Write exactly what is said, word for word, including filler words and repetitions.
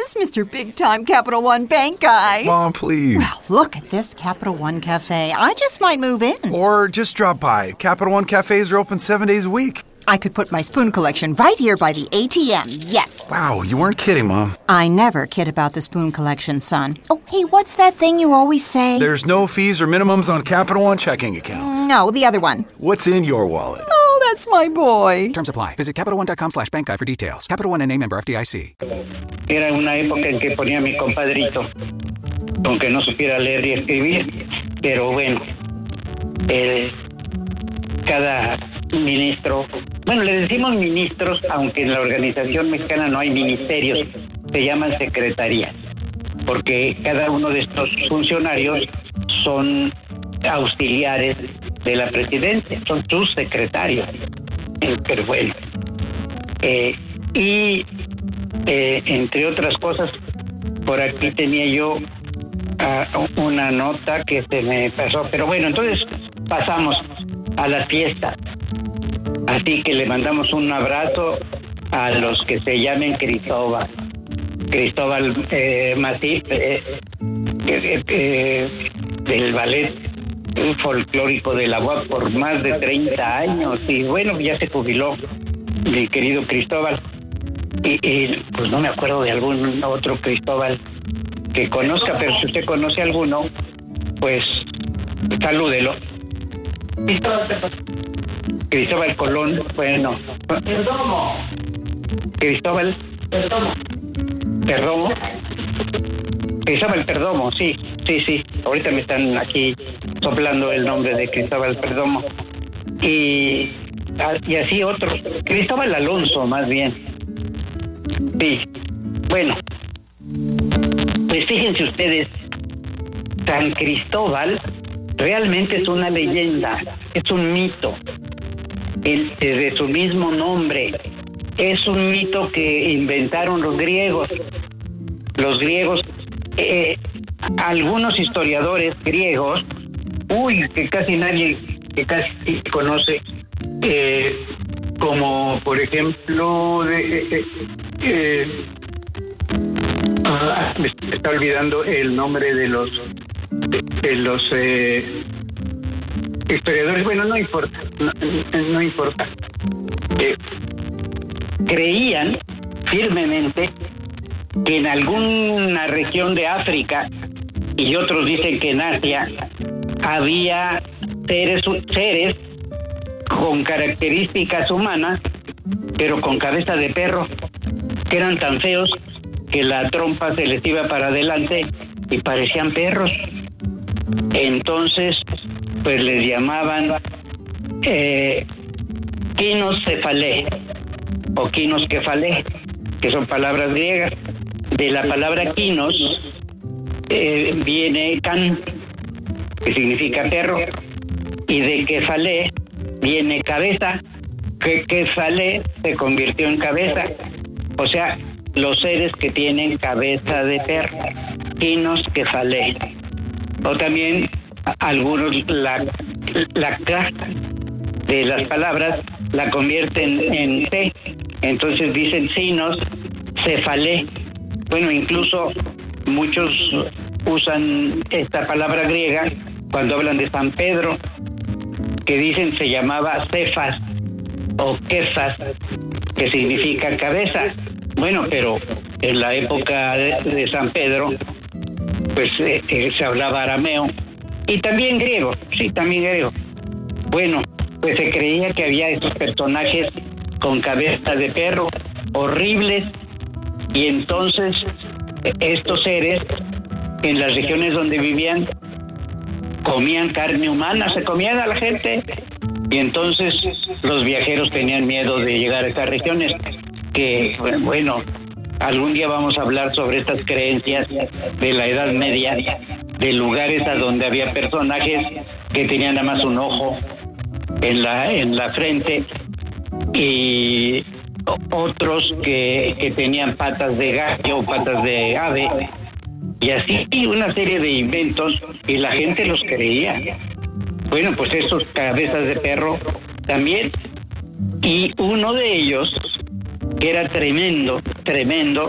is Mister Big Time Capital One Bank guy. Mom, please. Well, look at this Capital One Cafe. I just might move in. Or just drop by. Capital One cafes are open seven days a week. I could put my spoon collection right here by the A T M, yes. Wow, you weren't kidding, Mom. I never kid about the spoon collection, son. Oh, hey, what's that thing you always say? There's no fees or minimums on Capital One checking accounts. No, the other one. What's in your wallet? Oh, that's my boy. Terms apply. Visit CapitalOne.com slash bank guide for details. Capital One N A member F D I C. Era una época en que ponía a mi compadrito, aunque no supiera leer y escribir, pero bueno, eh, cada ministro, bueno, le decimos ministros, aunque en la organización mexicana no hay ministerios, se llaman secretarías, porque cada uno de estos funcionarios son auxiliares de la presidencia, son sus secretarios. Pero bueno, eh, y eh, entre otras cosas, por aquí tenía yo uh, una nota que se me pasó, pero bueno, entonces pasamos a la fiesta. Así que le mandamos un abrazo a los que se llamen Cristóbal. Cristóbal eh, Masip, eh, eh, eh, del ballet folclórico de la U A P por más de treinta años. Y bueno, ya se jubiló mi querido Cristóbal. Y, y pues no me acuerdo de algún otro Cristóbal que conozca, pero si usted conoce alguno, pues salúdelo. Cristóbal, Cristóbal Colón, bueno. Perdomo. Cristóbal. Perdomo. Perdomo. Cristóbal Perdomo, sí, sí, sí. Ahorita me están aquí soplando el nombre de Cristóbal Perdomo. Y, y así otros. Cristóbal Alonso, más bien. Sí. Bueno. Pues fíjense ustedes, San Cristóbal realmente es una leyenda, es un mito. El, de su mismo nombre. Es un mito que inventaron los griegos. Los griegos, eh, algunos historiadores griegos, uy, que casi nadie, que casi conoce, eh, como por ejemplo, de, eh, eh, ah, me está olvidando el nombre de los, de, de los eh, historiadores. Bueno, no importa, no, no importa. Eh, creían firmemente que en alguna región de África, y otros dicen que en Asia, había seres, seres con características humanas, pero con cabeza de perro, que eran tan feos que la trompa se les iba para adelante y parecían perros. Entonces, pues les llamaban eh, quinoscefalé o quinosquefalé, que son palabras griegas. De la palabra quinos eh, viene can, que significa perro, y de quefalé viene cabeza, que quefalé se convirtió en cabeza. O sea, los seres que tienen cabeza de perro, quinosquefalé. O también algunos la la K de las palabras la convierten en T, entonces dicen sinos, cefalé. Bueno, incluso muchos usan esta palabra griega cuando hablan de San Pedro, que dicen se llamaba Cefas o Kefas, que significa cabeza. Bueno, pero en la época de, de San Pedro, pues eh, eh, se hablaba arameo y también griego, sí, también griego. Bueno, pues se creía que había estos personajes con cabeza de perro, horribles, y entonces estos seres, en las regiones donde vivían, comían carne humana, se comían a la gente, y entonces los viajeros tenían miedo de llegar a estas regiones, que, bueno, algún día vamos a hablar sobre estas creencias de la Edad Media, de lugares a donde había personajes que tenían nada más un ojo en la en la frente y otros que, que tenían patas de gallo o patas de ave, y así una serie de inventos, y la gente los creía. Bueno, pues estos cabezas de perro también, y uno de ellos, que era tremendo, tremendo,